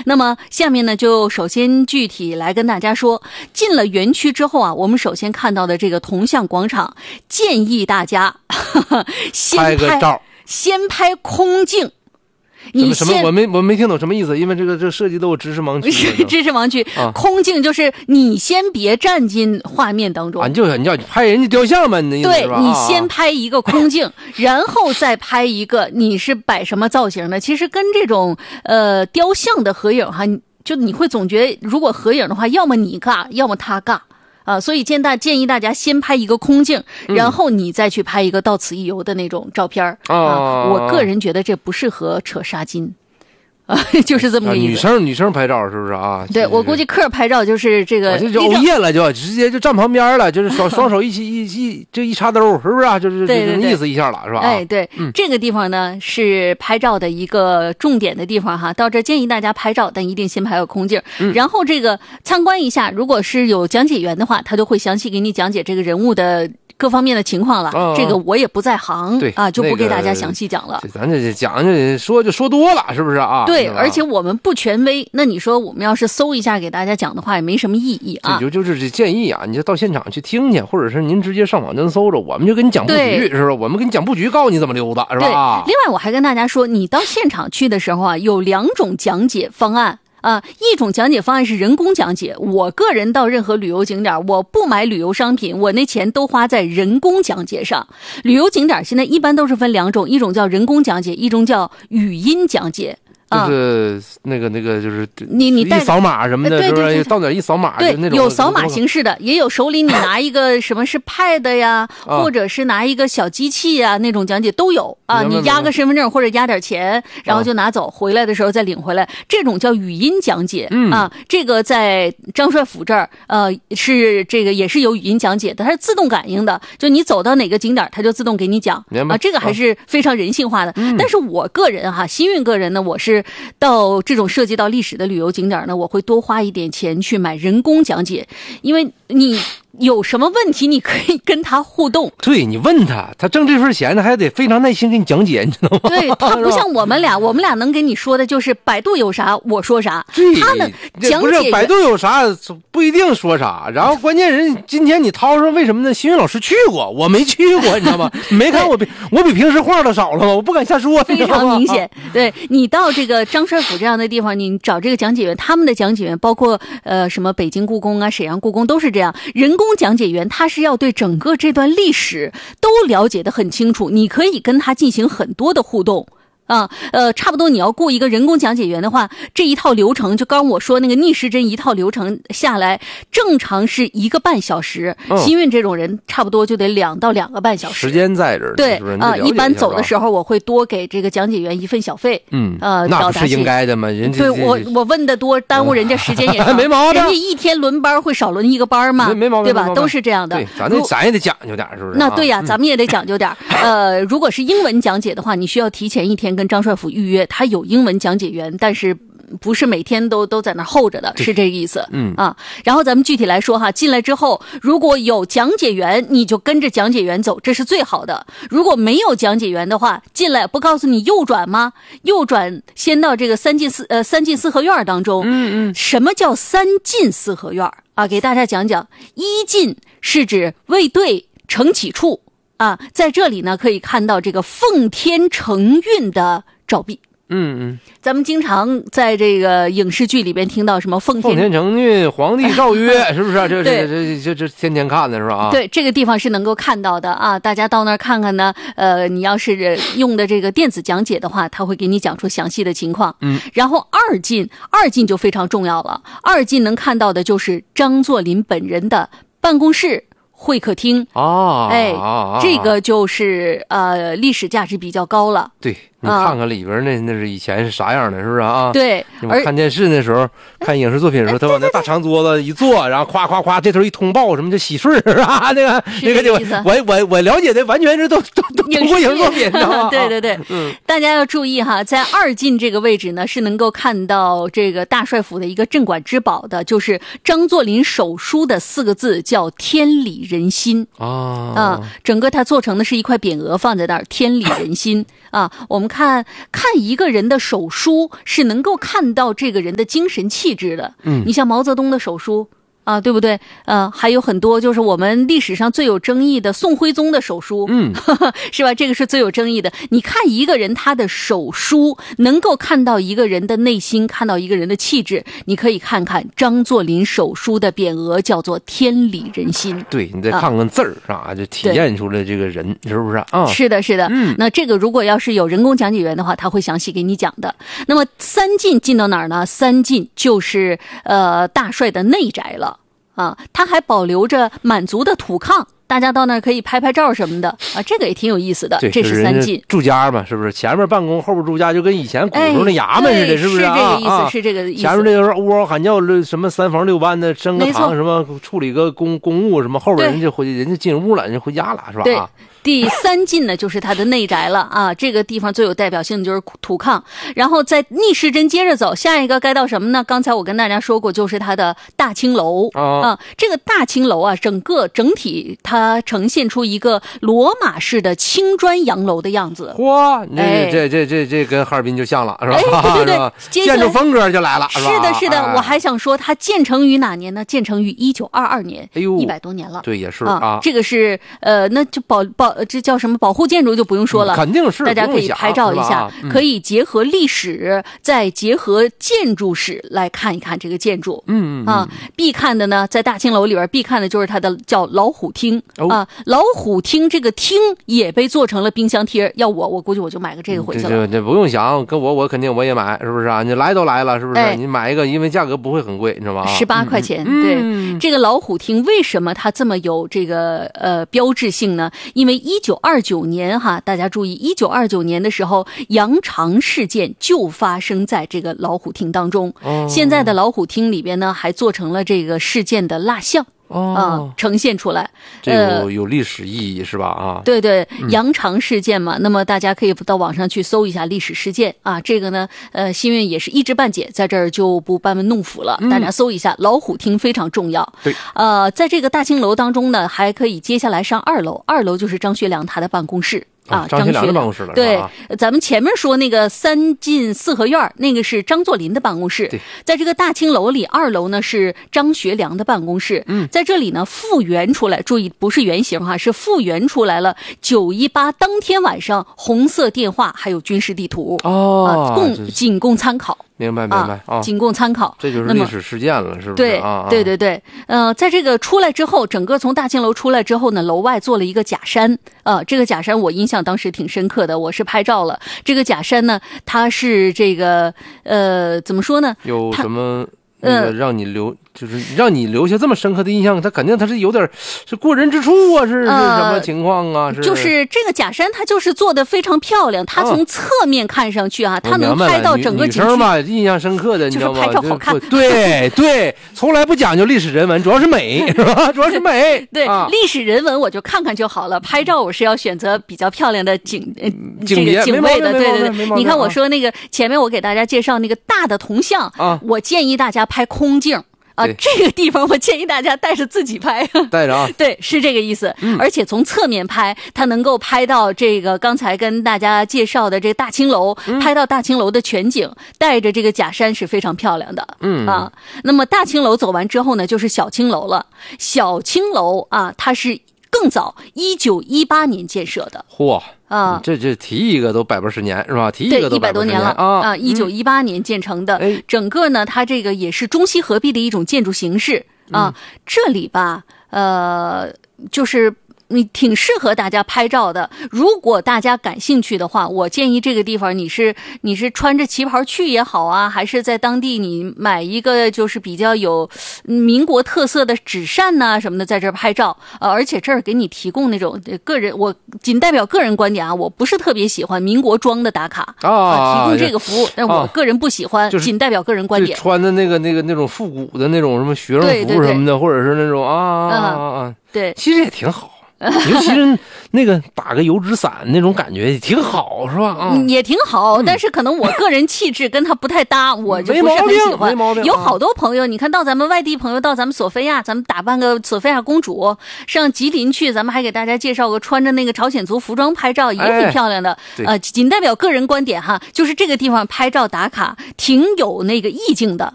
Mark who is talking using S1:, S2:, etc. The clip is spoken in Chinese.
S1: 那么下面呢，就首先具体来跟大家说，进了园区之后啊，我们首先看到的这个铜像广场，建议大家先拍空镜。你
S2: 什么？我没听懂什么意思，因为这个涉及到我知识盲区。
S1: 知识盲区，空镜就是你先别站进画面当中。
S2: 你要拍人家雕像嘛？你
S1: 对，你先拍一个空镜，然后再拍一个你是摆什么造型的。其实跟这种雕像的合影哈，就你会总觉得，如果合影的话，要么你尬，要么他尬。所以建议大家先拍一个空镜，然后你再去拍一个到此一游的那种照片我个人觉得这不适合扯纱巾。就是这么个意
S2: 思。女生拍照是不是啊？
S1: 对，我估计客拍照就是这个，
S2: 就熬夜了，就直接就站旁边了，就是双手一插兜，是不是啊？就是这意思一下了，是吧？
S1: 哎，对，这个地方呢是拍照的一个重点的地方哈。到这建议大家拍照，但一定先拍个空镜，然后这个参观一下。如果是有讲解员的话，他就会详细给你讲解这个人物的各方面的情况了。这个我也不在行，
S2: 对
S1: 就不给大家详细讲了。
S2: 咱这讲就说多了，是不是啊？
S1: 对，而且我们不权威，那你说我们要是搜一下给大家讲的话，也没什么意义啊。
S2: 就是这建议啊，你就到现场去听去，或者是您直接上网站搜着，我们就给你讲布局，是吧？我们给你讲布局，告诉你怎么溜达，是吧？
S1: 对。另外，我还跟大家说，你到现场去的时候啊，有2种讲解方案。一种讲解方案是人工讲解，我个人到任何旅游景点，我不买旅游商品，我那钱都花在人工讲解上。旅游景点现在一般都是分2种，一种叫人工讲解，一种叫语音讲解。
S2: 就是那个就是
S1: 你
S2: 一扫码什么的，对，到哪一扫码，
S1: 对，
S2: 那种
S1: 有扫码形式的，也有手里你拿一个什么是 Pad 呀，或者是拿一个小机器呀，那种讲解都有啊。你压个身份证或者压点钱，然后就拿走，回来的时候再领回来，这种叫语音讲解这个在张帅府这儿是这个也是有语音讲解的，它是自动感应的，就你走到哪个景点，它就自动给你讲这个还是非常人性化的。但是我个人新运个人呢，我是到这种涉及到历史的旅游景点呢，我会多花一点钱去买人工讲解，因为你有什么问题你可以跟他互动，
S2: 对，你问他挣这份钱呢，还得非常耐心给你讲解，你知道吗？
S1: 对，他不像我们俩能给你说的就是百度有啥我说啥，他呢讲解
S2: 不是百度有啥不一定说啥，然后关键人今天你掏出为什么呢？新运老师去过，我没去过，你知道吗？没看我比平时话都少了吗？我不敢瞎说，
S1: 非常明显。对，你到这个张帅府这样的地方，你找这个讲解员，他们的讲解员包括什么北京故宫啊、沈阳故宫都是这样，人工讲解员他是要对整个这段历史都了解得很清楚，你可以跟他进行很多的互动差不多你要雇一个人工讲解员的话，这一套流程就刚我说那个逆时针一套流程下来，正常是1个半小时，新运这种人差不多就得2到2个半小时，
S2: 时间在这儿。
S1: 对一般走的时候我会多给这个讲解员1份小费，
S2: 那不是应该的吗？人家
S1: 对我问的多，耽误人家时间也长，
S2: 没毛病。
S1: 人家一天轮班会少轮1个班吗？
S2: 没毛病，
S1: 对吧？都是这样的。
S2: 对，咱也得讲究点，是不是？
S1: 那对呀，咱们也得讲究点。如果是英文讲解的话，你需要提前1天跟张帅府预约，他有英文讲解员，但是不是每天都在那候着的，是这个意思。然后咱们具体来说哈，进来之后如果有讲解员，你就跟着讲解员走，这是最好的。如果没有讲解员的话，进来不告诉你右转吗？右转先到这个三进四合院当中。什么叫3进4合院给大家讲讲。1进是指卫队承起处在这里呢可以看到这个奉天承运的照壁。咱们经常在这个影视剧里边听到什么奉天
S2: 承运、皇帝诏曰，是不是这天天看的是吧？
S1: 对，这个地方是能够看到的大家到那儿看看呢。你要是用的这个电子讲解的话，他会给你讲出详细的情况。然后二进就非常重要了。2进能看到的就是张作霖本人的办公室、会客厅这个就是历史价值比较高了。
S2: 对，你看看里边那是以前是啥样的，是不是啊？
S1: 对，
S2: 我看电视那时候，看影视作品的时候，他往那大长桌子一坐，然后夸夸夸，这头一通报什么就洗顺那个我了解的完全是都通过影视作品，知道吗？
S1: 对，大家要注意哈，在2进这个位置呢，是能够看到这个大帅府的一个镇馆之宝的，就是张作霖手书的4个字，叫天理人心整个它做成的是一块匾额放在那儿，天理人心啊，我们看一个人的手书是能够看到这个人的精神气质的。你像毛泽东的手书啊，对不对？还有很多就是我们历史上最有争议的宋徽宗的手书，是吧？这个是最有争议的。你看一个人他的手书，能够看到一个人的内心，看到一个人的气质。你可以看看张作霖手书的匾额，叫做天理人心。
S2: 对，你再看看字儿啊，就体现出来这个人，是不是啊？
S1: 是的，是的。那这个如果要是有人工讲解员的话，他会详细给你讲的。那么三进进到哪儿呢？三进就是大帅的内宅了。他还保留着满族的土炕，大家到那儿可以拍拍照什么的啊，这个也挺有意思的。
S2: 对，
S1: 这是三进
S2: 住家嘛，是不是？前面办公，后边住家，就跟以前古时候那衙门似的，是不是？
S1: 是这个意思，是这个意思。
S2: 前面这个嗷嗷喊叫，什么三房六班的升个堂，什么处理个公务，什么后边人家进屋了，人家回家了，是吧？
S1: 对。第三进呢，就是他的内宅了啊！这个地方最有代表性的就是土炕，然后在逆时针接着走，下一个该到什么呢？刚才我跟大家说过，就是他的大青楼啊。这个大青楼啊，整体它呈现出一个罗马式的青砖洋楼的样子。
S2: 嚯，这跟哈尔滨就像了，是吧？
S1: 对，
S2: 建筑风格就来了，
S1: 是的，是的。我还想说，它建成于哪年呢？建成于1922年，
S2: 哎呦
S1: ，100多年了。
S2: 对，也是啊。
S1: 这个是那就这叫什么保护建筑就不用说了，
S2: 肯定是
S1: 大家可以拍照一下，可以结合历史，再结合建筑史来看一看这个建筑。必看的呢，在大青楼里边必看的就是它的叫老虎厅啊。老虎厅这个厅也被做成了冰箱贴，要我估计我就买个这个回去了。
S2: 这不用想，跟我肯定我也买，是不是啊？你来都来了，是不是？你买一个，因为价格不会很贵，你知道吗
S1: ？18块钱。对，这个老虎厅为什么它这么有这个标志性呢？因为1929年大家注意，1929年的时候，羊肠事件就发生在这个老虎厅当中。现在的老虎厅里边呢，还做成了这个事件的蜡像。呈现出来，
S2: 这有历史意义是吧？啊，
S1: 对对，羊肠事件嘛，那么大家可以到网上去搜一下历史事件啊。这个呢，新运也是一知半解，在这儿就不班门弄斧了，大家搜一下，老虎厅非常重要。
S2: 对，
S1: 在这个大青楼当中呢，还可以接下来上2楼，2楼就是张学良他的办公室。
S2: 张学良的办公室了。
S1: 对，咱们前面说那个三进四合院，那个是张作霖的办公室。
S2: 对，
S1: 在这个大青楼里，2楼呢是张学良的办公室。在这里呢复原出来，注意不是原型是复原出来了918当天晚上红色电话还有军事地图。仅供参考。
S2: 明白
S1: 仅供参考。
S2: 这就是历史事件了，是不是？
S1: 对。在这个出来之后，整个从大青楼出来之后呢，楼外做了一个假山。这个假山我印象当时挺深刻的，我是拍照了。这个假山呢，它是这个怎么说呢？
S2: 有什么让你留下这么深刻的印象？它肯定是有点是过人之处啊，是什么情况啊？
S1: 就是这个假山，它就是做的非常漂亮。它从侧面看上去它能拍到整个景区。
S2: 女生嘛，印象深刻的，你知道吗？
S1: 就是拍照好看。
S2: 对，从来不讲究历史人文，主要是美，是吧？主要是美。
S1: 对，历史人文我就看看就好了。拍照我是要选择比较漂亮的景位的。对。你看我说那个前面我给大家介绍那个大的铜像我建议大家拍空镜。这个地方我建议大家带着自己拍，
S2: 带着啊，
S1: 对，是这个意思。而且从侧面拍，它能够拍到这个刚才跟大家介绍的这个大青楼，拍到大青楼的全景，带着这个假山是非常漂亮的。那么大青楼走完之后呢，就是小青楼了。小青楼它是更早，1918年建设的。
S2: 嚯！这提一个都180年是吧？提一个都
S1: 100多年了1918年建成的。整个呢，它这个也是中西合璧的一种建筑形式这里吧，就是你挺适合大家拍照的。如果大家感兴趣的话，我建议这个地方你是穿着旗袍去也好还是在当地你买一个就是比较有民国特色的纸扇什么的，在这儿拍照。而且这儿给你提供那种个人，我仅代表个人观点我不是特别喜欢民国装的打卡提供这个服务，但我个人不喜欢，仅代表个人观点。
S2: 穿的那种复古的那种什么学生服什么的，或者是那种对，其实也挺好。尤其是那个打个油纸伞那种感觉也挺好，是吧？
S1: 也挺好，但是可能我个人气质跟他不太搭，我就不是很喜欢。有好多朋友，你看到咱们外地朋友到咱们索菲亚，咱们打扮个索菲亚公主上吉林去，咱们还给大家介绍个穿着那个朝鲜族服装拍照也挺漂亮的。仅代表个人观点哈，就是这个地方拍照打卡挺有那个意境的。